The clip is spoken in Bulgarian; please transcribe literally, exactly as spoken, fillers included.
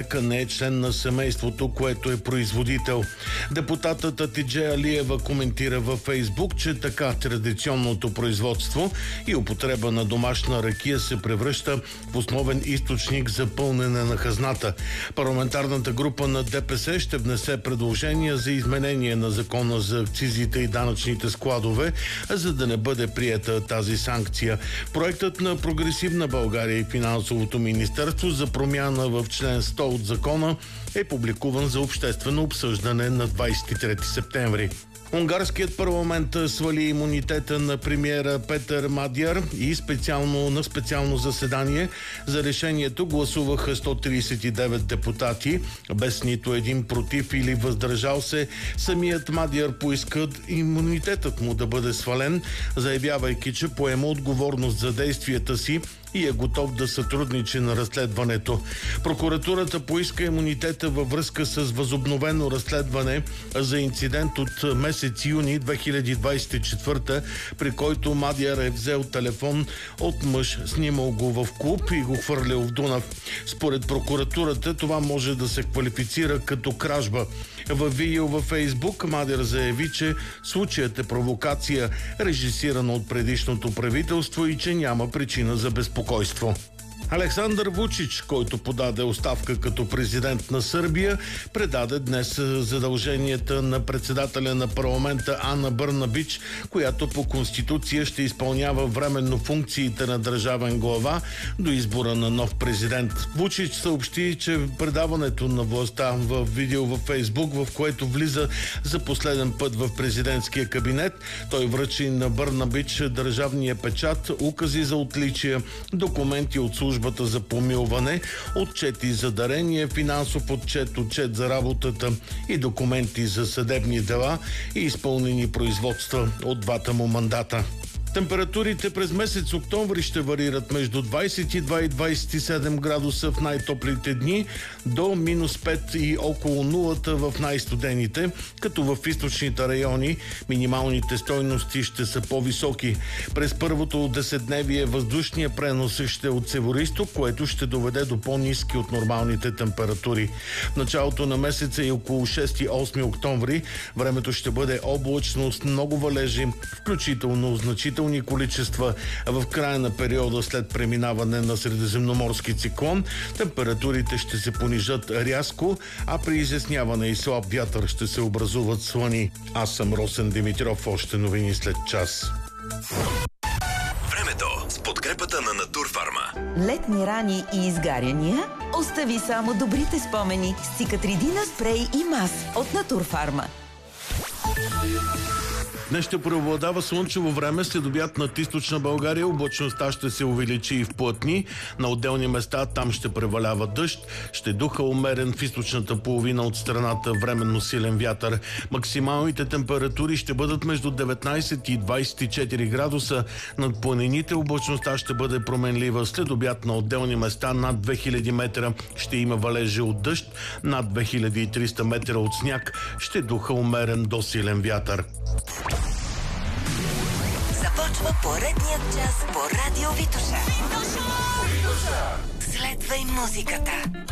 проверка не е член на семейството, което е производител. Депутатът Атидже Алиева коментира във Фейсбук, че така традиционното производство и употреба на домашна ракия се превръща в основен източник за пълнене на хазната. Парламентарната група на ДПС ще внесе предложения за изменение на закона за акцизите и данъчните складове, за да не бъде приета тази санкция. Проектът на Прогресивна България и Финансовото министерство за промяна в член сто от закона е публикуван за обществено обсъждане на двадесет и трети септември. Унгарският парламент свали имунитета на премиера Петър Мадяр и специално на специално заседание за решението гласуваха сто тридесет и девет депутати, без нито един против или въздържал се. Самият Мадяр поиска имунитетът му да бъде свален, заявявайки, че поема отговорност за действията си и е готов да сътрудничи на разследването. Прокуратурата поиска имунитета във връзка с възобновено разследване за инцидент от месец юни две хиляди двадесет и четвърта, при който Мадяр е взел телефон от мъж, снимал го в клуб и го хвърлял в Дунав. Според прокуратурата това може да се квалифицира като кражба. Във видео във Фейсбук Мадяр заяви, че случаят е провокация, режисирана от предишното правителство и че няма причина за безпокойство. Александър Вучич, който подаде оставка като президент на Сърбия, предаде днес задълженията на председателя на парламента Ана Бърнабич, която по конституция ще изпълнява временно функциите на държавен глава до избора на нов президент. Вучич съобщи, че предаването на властта в видео във Фейсбук, в което влиза за последен път в президентския кабинет, той връчи на Бърнабич държавния печат, укази за отличия, документи от служба за помилване, отчети за дарение, финансов отчет, отчет за работата и документи за съдебни дела и изпълнени производства от двата му мандата. Температурите през месец октомври ще варират между двадесет и два и двадесет и седем градуса в най-топлите дни до минус пет и около нулата в най-студените, като в източните райони минималните стойности ще са по-високи. През първото десетдневие въздушния пренос ще е от североизток, което ще доведе до по-ниски от нормалните температури. В началото на месеца и около шести и осми октомври времето ще бъде облачно с много валежи, включително значително количества. В края на периода след преминаване на средиземноморски циклон температурите ще се понижат рязко, а при изясняване и слаб вятър ще се образуват слани. Аз съм Росен Димитров, още новини след час. Времето с подкрепата на Натурфарма. Летни рани и изгаряния? Остави само добрите спомени с Цикатридина спрей и мас от Натурфарма. Днес ще преобладава слънчево време, след обяд над източна България облачността ще се увеличи и вплътни. На отделни места там ще превалява дъжд, ще духа умерен в източната половина от страната временно силен вятър. Максималните температури ще бъдат между деветнадесет и двадесет и четири градуса. Над планините облачността ще бъде променлива. След обяд на отделни места над две хиляди метра ще има валежи от дъжд, над две хиляди и триста метра от сняг, ще духа умерен до силен вятър. Започва поредният час по Радио Витоша. Следвай музиката.